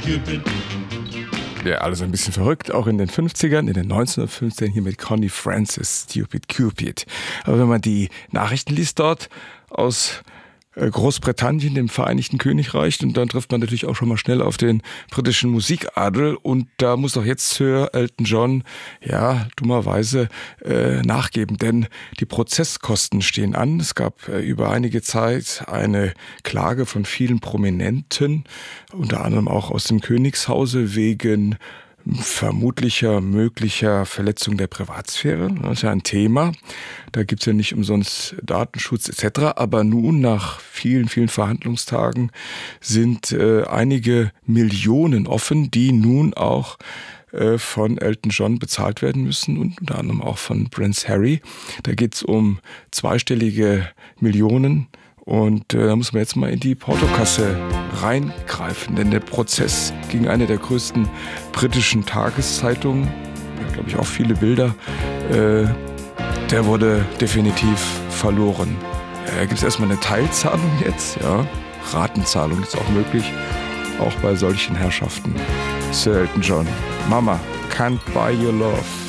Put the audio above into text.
Ja, alles ein bisschen verrückt, auch in den 50ern, in den 1950ern hier mit Connie Francis, Stupid Cupid. Aber wenn man die Nachrichten liest dort aus Großbritannien, dem Vereinigten Königreich, und dann trifft man natürlich auch schon mal schnell auf den britischen Musikadel, und da muss doch jetzt Sir Elton John, ja, dummerweise nachgeben, denn die Prozesskosten stehen an. Es gab über einige Zeit eine Klage von vielen Prominenten, unter anderem auch aus dem Königshause, wegen vermutlicher, möglicher Verletzung der Privatsphäre. Das ist ja ein Thema. Da gibt's ja nicht umsonst Datenschutz etc. Aber nun, nach vielen, vielen Verhandlungstagen, sind einige Millionen offen, die nun auch von Elton John bezahlt werden müssen und unter anderem auch von Prince Harry. Da geht's um zweistellige Millionen. Und da muss man jetzt mal in die Portokasse reingreifen, denn der Prozess gegen eine der größten britischen Tageszeitungen, ja, glaube ich auch viele Bilder, der wurde definitiv verloren. Gibt es erstmal eine Teilzahlung jetzt, ja, Ratenzahlung ist auch möglich, auch bei solchen Herrschaften. Sir Elton John, Mama, can't buy your love.